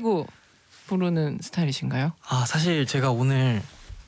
놀리고 부르는 스타일이신가요? 아 사실 제가 오늘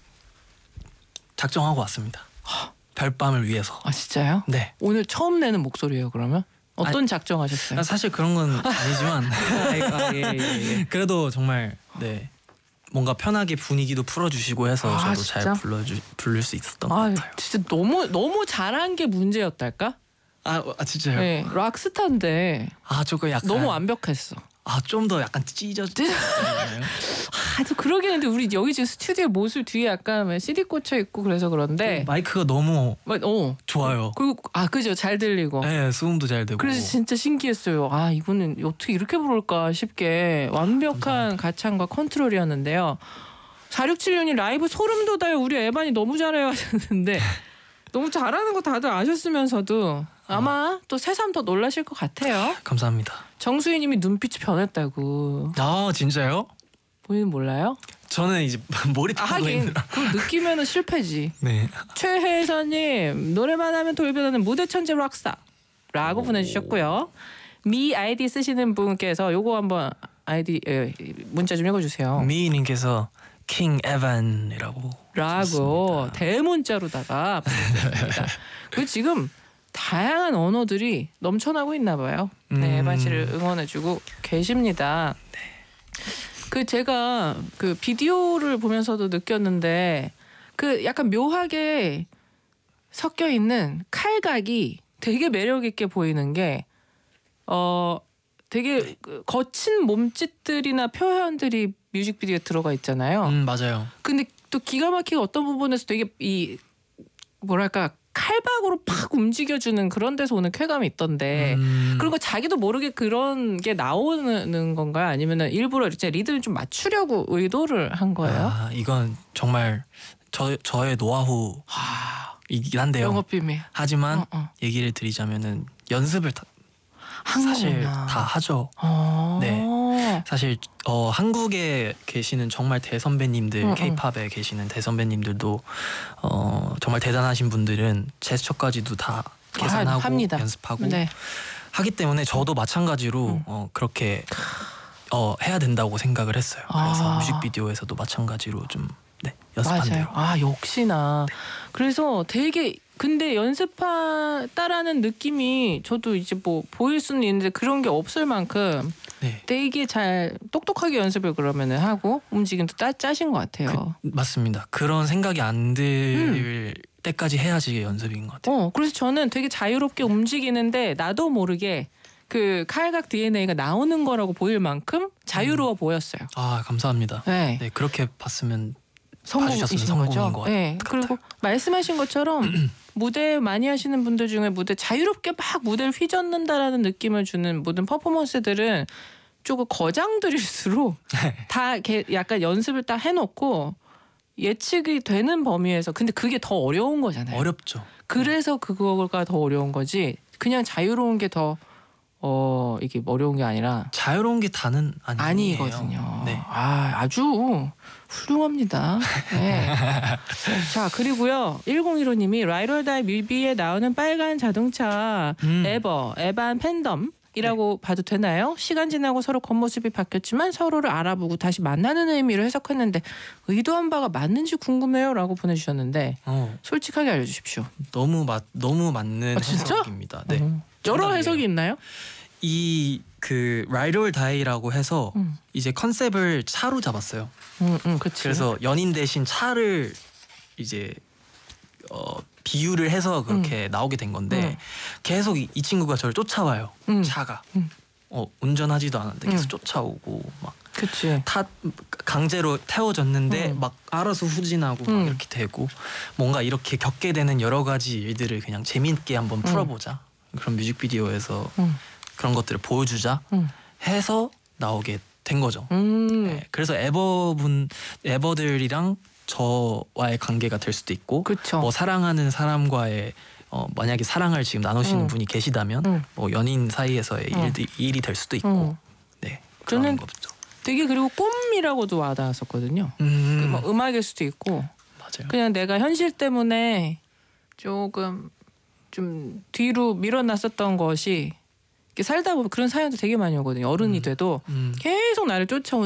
작정하고 왔습니다. 별밤을 위해서. 아 진짜요? 네. 오늘 처음 내는 목소리예요 그러면? 어떤 작정하셨어요? 사실 그런 건 아니지만 예. 그래도 정말 네 뭔가 편하게 분위기도 풀어주시고 해서 아, 저도 진짜? 잘 부를 수 있었던 것 같아요. 진짜 너무 잘한 게 문제였달까? 진짜요? 네, 락스타인데 조금 약간 너무 완벽했어. 좀 더 약간 찢어졌나요? 또 그러긴 했는데 우리 여기 지금 스튜디오 모습 뒤에 약간 CD 꽂혀 있고 그래서 그런데 마이크가 너무 좋아요. 그리고 그죠 잘 들리고. 네, 소음도 잘 되고. 그래서 진짜 신기했어요. 이거는 어떻게 이렇게 부를까 싶게 완벽한 감사합니다. 가창과 컨트롤이었는데요. 4676님 라이브 소름 돋아요. 우리 에반이 너무 잘해요 하셨는데 너무 잘하는 거 다들 아셨으면서도 아마 또 새삼 더 놀라실 것 같아요. 감사합니다. 정수희님이 눈빛이 변했다고. 진짜요? 본인 몰라요? 저는 이제 몰입하고 하긴 있느라. 그걸 느끼면은 실패지. 네. 최혜선님 노래만 하면 돌변하는 무대 천재 락스타라고 보내주셨고요. 미 아이디 쓰시는 분께서 요거 한번 아이디 문자 좀 읽어주세요. 미님께서 킹 에반이라고 라고 대문자로다가 보내주셨습니다. 그리고 지금 다양한 언어들이 넘쳐나고 있나 봐요. 네, 에반 씨를 응원해주고 계십니다. 그 제가 그 비디오를 보면서도 느꼈는데 그 약간 묘하게 섞여 있는 칼각이 되게 매력 있게 보이는 게 되게 거친 몸짓들이나 표현들이 뮤직비디오에 들어가 있잖아요. 맞아요. 근데 또 기가 막히게 어떤 부분에서 되게 이 뭐랄까 칼박으로 팍 움직여주는 그런 데서 오는 쾌감이 있던데 그런 거 자기도 모르게 그런 게 나오는 건가요? 아니면 일부러 이렇게 리듬을 좀 맞추려고 의도를 한 거예요? 이건 정말 저의 노하우이긴 한데요. 영업 비밀. 하지만 얘기를 드리자면은 연습을 사실 다 하죠. 네. 사실 한국에 계시는 정말 대선배님들, K-팝에 계시는 대선배님들도 정말 대단하신 분들은 제스처까지도 다 계산하고 합니다. 연습하고 네. 하기 때문에 저도 마찬가지로 그렇게 해야 된다고 생각을 했어요. 그래서 뮤직비디오에서도 마찬가지로 좀 연습한 대로. 역시나. 네. 그래서 되게 근데 연습하다라는 느낌이 저도 이제 뭐 보일 수는 있는데 그런 게 없을 만큼 되게 잘 똑똑하게 연습을 그러면은 하고 움직임도 짜신 것 같아요. 맞습니다. 그런 생각이 안 들 때까지 해야지 연습인 것 같아요. 그래서 저는 되게 자유롭게 움직이는데 나도 모르게 그 칼각 DNA가 나오는 거라고 보일 만큼 자유로워 보였어요. 감사합니다. 네, 그렇게 봤으면 성공이신 거죠. 네. 그리고 말씀하신 것처럼 무대 많이 하시는 분들 중에 무대 자유롭게 막 무대를 휘젓는다라는 느낌을 주는 모든 퍼포먼스들은 조금 거장들일수록 다 약간 연습을 딱 해놓고 예측이 되는 범위에서 근데 그게 더 어려운 거잖아요. 어렵죠. 그래서 그거가 더 어려운 거지 그냥 자유로운 게 더 이게 어려운 게 아니라 자유로운 게 다는 아니거든요. 네. 아주 훌륭합니다. 네. 자 그리고요 1015님이 라이럴다이 뮤비에 나오는 빨간 자동차 에반 팬덤이라고 봐도 되나요? 시간 지나고 서로 겉모습이 바뀌었지만 서로를 알아보고 다시 만나는 의미로 해석했는데 의도한 바가 맞는지 궁금해요라고 보내주셨는데 솔직하게 알려주십시오. 너무 맞는 해석입니다. 네. 여러 해석이 있나요? 이 그 라이드 올 다이라고 해서 이제 컨셉을 차로 잡았어요. 그치. 그래서 연인 대신 차를 이제 비유를 해서 그렇게 나오게 된 건데 계속 이 친구가 저를 쫓아와요. 차가 운전하지도 않았는데 계속 쫓아오고 막 그치. 강제로 태워졌는데 막 알아서 후진하고 막 이렇게 되고 뭔가 이렇게 겪게 되는 여러 가지 일들을 그냥 재미있게 한번 풀어보자. 그런 뮤직비디오에서 그런 것들을 보여주자 해서 나오게 된 거죠. 네, 그래서 에버들이랑 저와의 관계가 될 수도 있고 그쵸. 뭐 사랑하는 사람과의 만약에 사랑을 지금 나누시는 분이 계시다면 뭐 연인 사이에서의 일이 될 수도 있고 네 그런 저는 거죠. 되게 그리고 꿈이라고도 와닿았었거든요. 뭐 음악일 수도 있고 맞아요. 그냥 내가 현실 때문에 조금 좀 뒤로 밀어놨었던 것이 살다 보면 그런 사연도 되게 많이 오거든요. 어른이 돼도 계속 나를 쫓아오는